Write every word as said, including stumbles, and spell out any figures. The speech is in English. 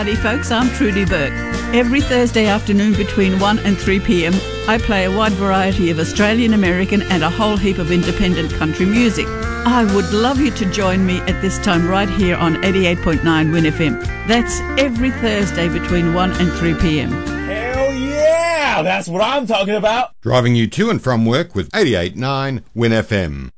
Howdy folks, I'm Trudy Burke. Every Thursday afternoon between one and three p.m, I play a wide variety of Australian, American and a whole heap of independent country music. I would love you to join me at this time right here on eighty-eight point nine Win F M. That's every Thursday between one and three p.m. Hell yeah! That's what I'm talking about! Driving you to and from work with eighty-eight point nine Win F M.